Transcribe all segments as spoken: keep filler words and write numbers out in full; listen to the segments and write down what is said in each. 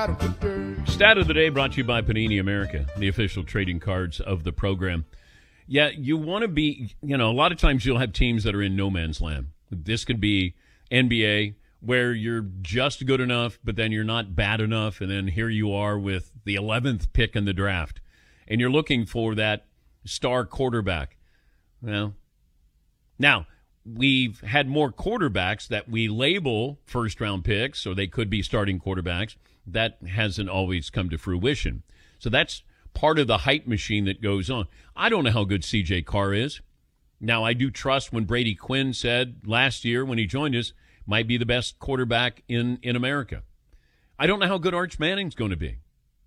Stat of the day brought to you by Panini America, the official trading cards of the program. Yeah, you want to be, you know, a lot of times you'll have teams that are in no man's land. This could be N B A, where you're just good enough, but then you're not bad enough, and then here you are with the eleventh pick in the draft, and you're looking for that star quarterback. Well, now, we've had more quarterbacks that we label first-round picks, or they could be starting quarterbacks. That hasn't always come to fruition. So that's part of the hype machine that goes on. I don't know how good C J Carr is. Now, I do trust when Brady Quinn said last year when he joined us, might be the best quarterback in, in America. I don't know how good Arch Manning's going to be.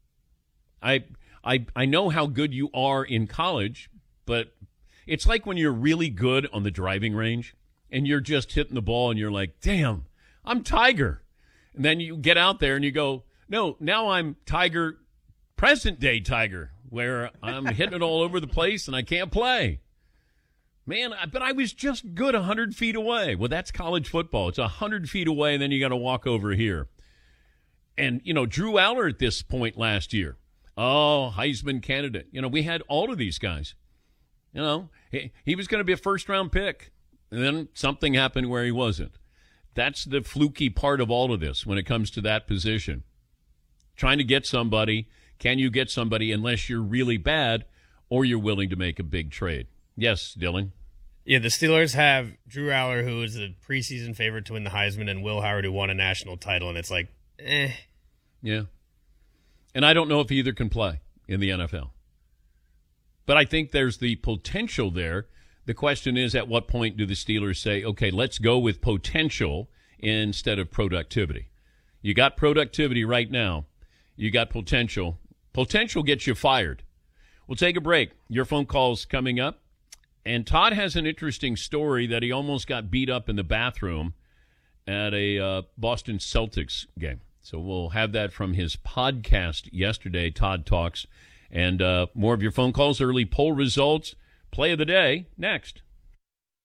I, I, I know how good you are in college, but it's like when you're really good on the driving range and you're just hitting the ball and you're like, damn, I'm Tiger. And then you get out there and you go, no, now I'm Tiger, present-day Tiger, where I'm hitting it all over the place and I can't play. Man, but I was just good one hundred feet away. Well, that's college football. It's one hundred feet away, and then you got to walk over here. And, you know, Drew Aller at this point last year, oh, Heisman candidate. You know, we had all of these guys. You know, he, he was going to be a first-round pick, and then something happened where he wasn't. That's the fluky part of all of this when it comes to that position. Trying to get somebody, can you get somebody unless you're really bad or you're willing to make a big trade? Yes, Dylan. Yeah, the Steelers have Drew Aller, who is the preseason favorite to win the Heisman, and Will Howard, who won a national title, and it's like, eh. Yeah. And I don't know if either can play in the N F L. But I think there's the potential there. The question is, at what point do the Steelers say, okay, let's go with potential instead of productivity? You got productivity right now. You got potential. Potential gets you fired. We'll take a break. Your phone call's coming up. And Todd has an interesting story that he almost got beat up in the bathroom at a uh, Boston Celtics game. So we'll have that from his podcast yesterday, Todd Talks. And uh, more of your phone calls, early poll results, play of the day, next.